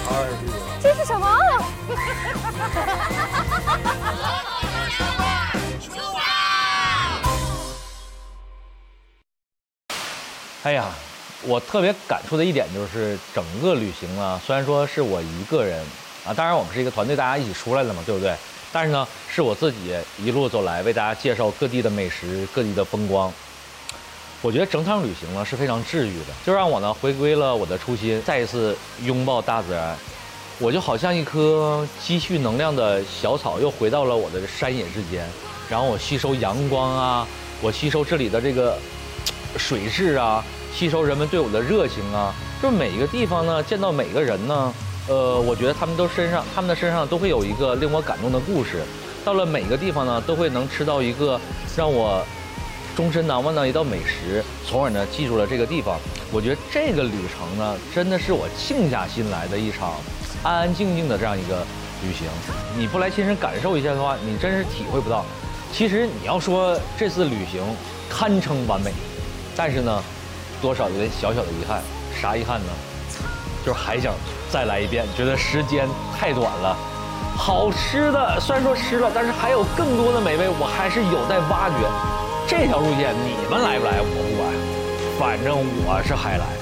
这是什么？ 哎呀，我特别感触的一点就是整个旅行呢，虽然说是我一个人啊，当然我们是一个团队，大家一起出来的嘛，对不对？但是呢，是我自己一路走来为大家介绍各地的美食、各地的风光。我觉得整场旅行呢是非常治愈的，就让我呢回归了我的初心，再一次拥抱大自然。我就好像一棵积蓄能量的小草，又回到了我的山野之间，然后我吸收阳光啊，我吸收这里的这个水质啊，吸收人们对我的热情啊，就是每一个地方呢，见到每个人呢，我觉得他们的身上都会有一个令我感动的故事。到了每个地方呢，都会能吃到一个让我终身难忘的一道美食，从而呢记住了这个地方。我觉得这个旅程呢，真的是我静下心来的一场安安静静的这样一个旅行。你不来亲身感受一下的话，你真是体会不到。其实你要说这次旅行堪称完美，但是呢，多少有点小小的遗憾。啥遗憾呢？就是还想再来一遍，觉得时间太短了。好吃的虽然说吃了，但是还有更多的美味，我还是有待挖掘。这条路线你们来不来我不管，反正我是还来。